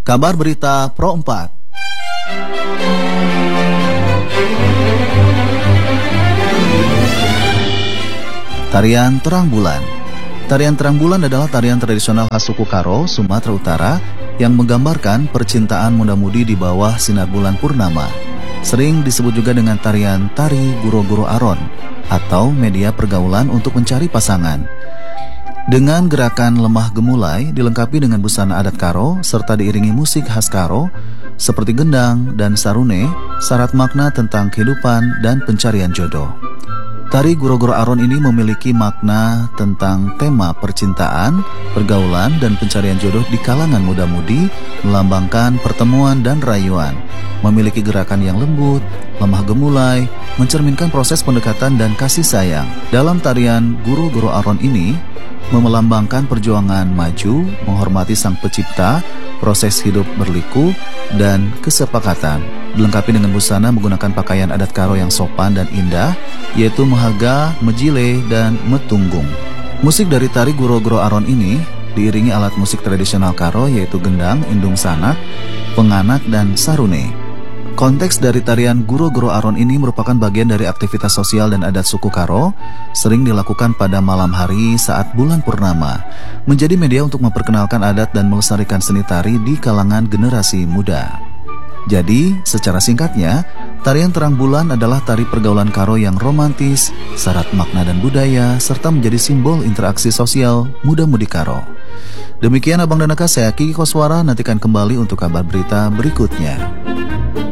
Kabar Berita Pro 4. Tarian Terang Bulan. Tarian Terang Bulan adalah tarian tradisional khas suku Karo, Sumatera Utara yang menggambarkan percintaan muda-mudi di bawah sinar bulan purnama. Sering disebut juga dengan tarian Tari Guro-Guro Aron atau media pergaulan untuk mencari pasangan. Dengan gerakan lemah gemulai dilengkapi dengan busana adat Karo serta diiringi musik khas Karo seperti gendang dan sarune, syarat makna tentang kehidupan dan pencarian jodoh. Tari Guro-Guro Aron ini memiliki makna tentang tema percintaan, pergaulan, dan pencarian jodoh di kalangan muda-mudi, melambangkan pertemuan dan rayuan. Memiliki gerakan yang lembut, lemah gemulai, mencerminkan proses pendekatan dan kasih sayang. Dalam tarian Guro-Guro Aron ini, melambangkan perjuangan maju, menghormati sang pencipta, proses hidup berliku, dan kesepakatan. Dilengkapi dengan busana menggunakan pakaian adat Karo yang sopan dan indah, yaitu mehaga, mejile, dan metunggung. Musik dari tari Guro-Guro Aron ini diiringi alat musik tradisional Karo yaitu gendang, indung sanak, penganak, dan sarune. Konteks dari tarian Guro-Guro Aron ini merupakan bagian dari aktivitas sosial dan adat suku Karo, sering dilakukan pada malam hari saat bulan purnama, menjadi media untuk memperkenalkan adat dan melestarikan seni tari di kalangan generasi muda. Jadi, secara singkatnya, tarian Terang Bulan adalah tari pergaulan Karo yang romantis, syarat makna dan budaya, serta menjadi simbol interaksi sosial muda-mudi Karo. Demikian Abang dan Eka, saya Kiki Koswara, nantikan kembali untuk kabar berita berikutnya.